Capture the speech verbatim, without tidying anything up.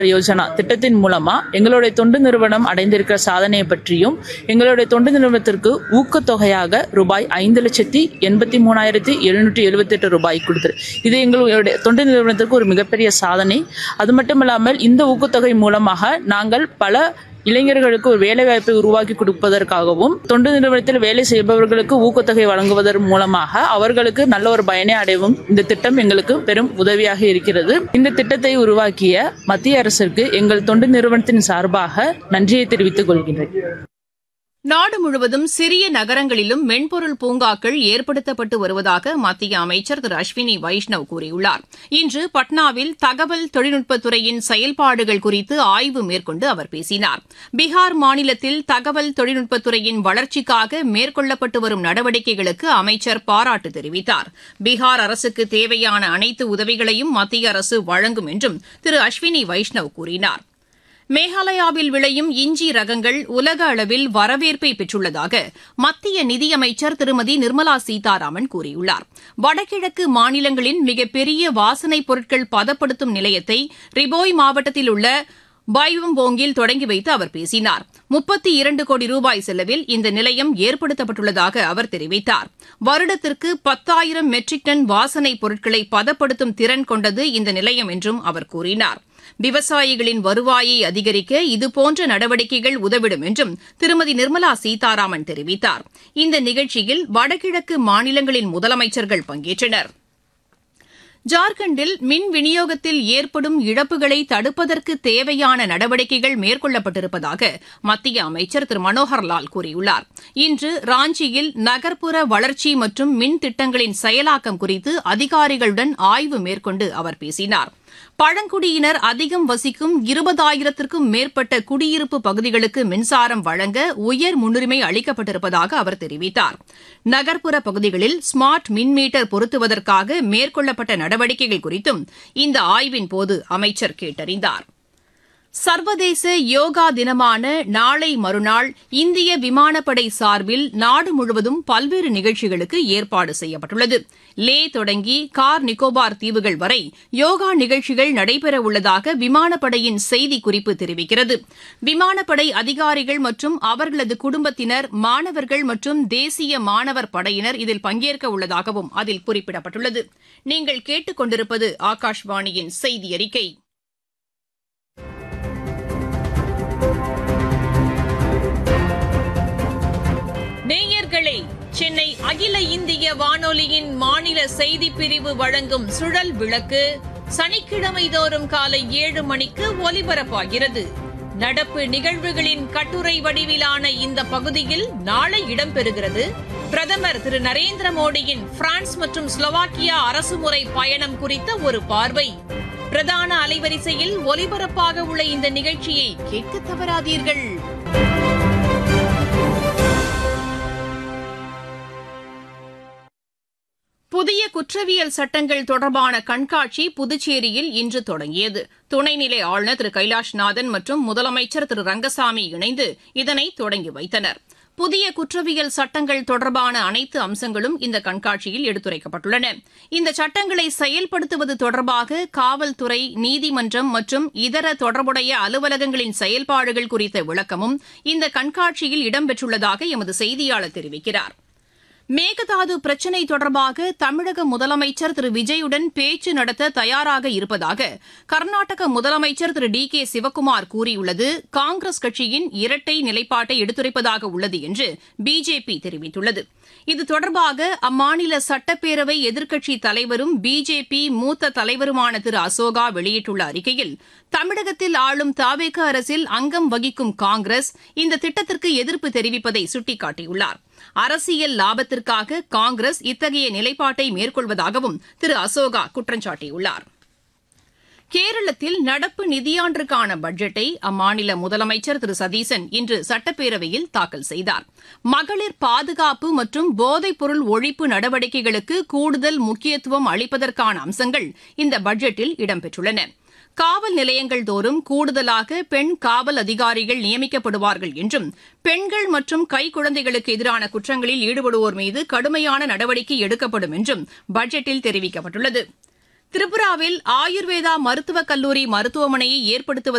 யோஜனா திட்டத்தின் மூலமா எங்களுடைய தொண்டு நிறுவனம் அடைந்திருக்கிற சாதனையை பற்றியும் எங்களுடைய தொண்டு நிறுவனத்திற்கு ஊக்கத்தொகையாக ரூபாய் ஐந்து லட்சத்தி எண்பத்தி மூணாயிரத்தி எழுநூற்றி எழுபத்தி எட்டு ரூபாய் கொடுத்தது. இது எங்களுடைய தொண்டு நிறுவனத்திற்கு ஒரு மிகப்பெரிய சாதனை. அது மட்டுமில்லாமல் இந்த ஊக்கத்தொகை மூலமாக நாங்கள் பல இளைஞர்களுக்கு ஒரு வேலை வாய்ப்பை உருவாக்கி கொடுப்பதற்காகவும் தொண்டு நிறுவனத்தில் வேலை செய்பவர்களுக்கு ஊக்கத்தொகை வழங்குவதன் மூலமாக அவர்களுக்கு நல்ல ஒரு பயனை அடைவும் இந்த திட்டம் எங்களுக்கு பெரும் உதவியாக இருக்கிறது. இந்த திட்டத்தை உருவாக்கிய மத்திய அரசிற்கு எங்கள் தொண்டு நிறுவனத்தின் சார்பாக நன்றியை தெரிவித்துக் கொள்கிறேன். நாடு முழுவதும் சிறிய நகரங்களிலும் மென்பொருள் பூங்காக்கள் ஏற்படுத்தப்பட்டு வருவதாக மத்திய அமைச்சர் திரு அஸ்வினி வைஷ்ணவ் கூறியுள்ளார். இன்று பட்னாவில் தகவல் தொழில்நுட்பத்துறையின் செயல்பாடுகள் குறித்து ஆய்வு மேற்கொண்டு அவர் பேசினார். பீகார் மாநிலத்தில் தகவல் தொழில்நுட்பத்துறையின் வளர்ச்சிக்காக மேற்கொள்ளப்பட்டு வரும் நடவடிக்கைகளுக்கு அமைச்சர் பாராட்டு தெரிவித்தார். பீகார் அரசுக்கு தேவையான அனைத்து உதவிகளையும் மத்திய அரசு வழங்கும் என்றும் திரு அஸ்வினி வைஷ்ணவ் கூறினார். மேகாலயாவில் விளையும் இஞ்சி ரகங்கள் உலக அளவில் வரவேற்பை பெற்றுள்ளதாக மத்திய நிதியமைச்சர் திருமதி நிர்மலா சீதாராமன் கூறியுள்ளார். வடகிழக்கு மாநிலங்களின் மிகப்பெரிய வாசனைப் பொருட்கள் பதப்படுத்தும் நிலையத்தை ரிபோய் மாவட்டத்தில் உள்ள பாய்வம்போங்கில் தொடங்கி வைத்து அவர் பேசினார். முப்பத்தி இரண்டு கோடி ரூபாய் செலவில் இந்த நிலையம் ஏற்படுத்தப்பட்டுள்ளதாக அவர் தெரிவித்தார். வருடத்திற்கு பத்தாயிரம் மெட்ரிக் டன் வாசனைப் பொருட்களை பதப்படுத்தும் திறன் கொண்டது இந்த நிலையம் என்றும் அவர் கூறினார். விவசாயிகளின் வருவாயை அதிகரிக்க இதுபோன்ற நடவடிக்கைகள் உதவிடும் என்றும் திருமதி நிர்மலா சீதாராமன் தெரிவித்தார். இந்த நிகழ்ச்சியில் வடகிழக்கு மாநிலங்களின் முதலமைச்சர்கள் பங்கேற்றனர். ஜார்க்கண்டில் மின் விநியோகத்தில் ஏற்படும் இழப்புகளை தடுப்பதற்கு தேவையான நடவடிக்கைகள் மேற்கொள்ளப்பட்டிருப்பதாக மத்திய அமைச்சர் திரு மனோகர்லால் கூறியுள்ளார். இன்று ராஞ்சியில் நகர்ப்புற வளர்ச்சி மற்றும் மின் திட்டங்களின் செயலாக்கம் குறித்து அதிகாரிகளுடன் ஆய்வு மேற்கொண்டு அவர் பேசினார். பழங்குடியினர் அதிகம் வசிக்கும் இருபதாயிரத்திற்கும் மேற்பட்ட குடியிருப்பு பகுதிகளுக்கு மின்சாரம் வழங்க உயர் முன்னுரிமை அளிக்கப்பட்டிருப்பதாக அவர் தெரிவித்தார். நகர்ப்புற பகுதிகளில் ஸ்மார்ட் மின் மீட்டர் பொருத்துவதற்காக மேற்கொள்ளப்பட்ட நடவடிக்கைகள் குறித்தும் இந்த ஆய்வின்போது அமைச்சர் கேட்டறிந்தார். சர்வதேச யோகா தினமான நாளை மறுநாள் இந்திய விமானப்படை சார்பில் நாடு முழுவதும் பல்வேறு நிகழ்ச்சிகளுக்கு ஏற்பாடு செய்யப்பட்டுள்ளது. லே தொடங்கி கார் நிக்கோபார் தீவுகள் வரை யோகா நிகழ்ச்சிகள் நடைபெறவுள்ளதாக விமானப்படையின் செய்திக்குறிப்பு தெரிவிக்கிறது. விமானப்படை அதிகாரிகள் மற்றும் அவர்களது குடும்பத்தினர், மாணவர்கள் மற்றும் தேசிய மாணவர் படையினர் இதில் பங்கேற்க உள்ளதாகவும் அதில் குறிப்பிடப்பட்டுள்ளது. நீங்கள் கேட்டுக் கொண்டிருப்பது ஆகாஷ்வாணியின் செய்தி அறிக்கை. நேயர்களே, சென்னை அகில இந்திய வானொலியின் மாநில செய்திப் பிரிவு வழங்கும் சுழல் விளக்கு சனிக்கிழமை தோறும் காலை ஏழு மணிக்கு ஒலிபரப்பாகிறது. நடப்பு நிகழ்வுகளின் கட்டுரை வடிவிலான இந்த பகுதியில் நாளை இடம்பெறுகிறது. பிரதமர் திரு நரேந்திர மோடியின் பிரான்ஸ் மற்றும் ஸ்லோவாக்கியா அரசுமுறை பயணம் குறித்த ஒரு பார்வை. பிரதான அலைவரிசையில் ஒலிபரப்பாக உள்ள இந்த நிகழ்ச்சியை கேட்க தவறாதீர்கள். புதிய குற்றவியல் சட்டங்கள் தொடர்பான கண்காட்சி புதுச்சேரியில் இன்று தொடங்கியது. துணைநிலை ஆளுநர் திரு கைலாஷ்நாதன் மற்றும் முதலமைச்சர் திரு ரங்கசாமி இணைந்து இதனை தொடங்கி வைத்தனர். புதிய குற்றவியல் சட்டங்கள் தொடர்பான அனைத்து அம்சங்களும் இந்த கண்காட்சியில் எடுத்துரைக்கப்பட்டுள்ளன. இந்த சட்டங்களை செயல்படுத்துவது தொடர்பாக காவல்துறை, நீதிமன்றம் மற்றும் இதர தொடர்புடைய அலுவலகங்களின் செயல்பாடுகள் குறித்த விளக்கமும் இந்த கண்காட்சியில் இடம்பெற்றுள்ளதாக எமது செய்தியாளர் தெரிவிக்கிறார். மேகதாது பிரச்சினை தொடர்பாக தமிழக முதலமைச்சர் திரு விஜயுடன் பேச்சு நடத்த தயாராக இருப்பதாக கர்நாடக முதலமைச்சர் திரு டி கே சிவக்குமார் கூறியுள்ளது காங்கிரஸ் கட்சியின் இரட்டை நிலைப்பாட்டை எடுத்துரைப்பதாக உள்ளது என்று பிஜேபி தெரிவித்துள்ளது. இது தொடர்பாக அம்மாநில சட்டப்பேரவை எதிர்க்கட்சித் தலைவரும் பிஜேபி மூத்த தலைவருமான திரு அசோகா வெளியிட்டுள்ள அறிக்கையில், தமிழகத்தில் ஆளும் தவேக அரசில் அங்கம் வகிக்கும் காங்கிரஸ் இந்த திட்டத்திற்கு எதிர்ப்பு தெரிவிப்பதை சுட்டிக்காட்டியுள்ளார். அரசியல் லாபத்திற்காக காங்கிரஸ் இத்தகைய நிலைப்பாட்டை மேற்கொள்வதாகவும் திரு அசோகா குற்றம் சாட்டியுள்ளார். கேரளத்தில் நடப்பு நிதியாண்டிற்கான பட்ஜெட்டை அம்மாநில முதலமைச்சர் திரு சதீசன் இன்று சட்டப்பேரவையில் தாக்கல் செய்தார். மகளிர் பாதுகாப்பு மற்றும் போதைப்பொருள் ஒழிப்பு நடவடிக்கைகளுக்கு கூடுதல் முக்கியத்துவம் அளிப்பதற்கான அம்சங்கள் இந்த பட்ஜெட்டில் இடம்பெற்றுள்ளன. காவல் நிலையங்கள் தோறும் கூடுதலாக பெண் காவல் அதிகாரிகள் நியமிக்கப்படுவார்கள் என்றும், பெண்கள் மற்றும் கைக்குழந்தைகளுக்கு எதிரான குற்றங்களில் ஈடுபடுவோர் மீது கடுமையான நடவடிக்கை எடுக்கப்படும் என்றும் பட்ஜெட்டில் தெரிவிக்கப்பட்டுள்ளது. திரிபுராவில் ஆயுர்வேதா மருத்துவக் கல்லூரி மருத்துவமனையை ஏற்படுத்துவது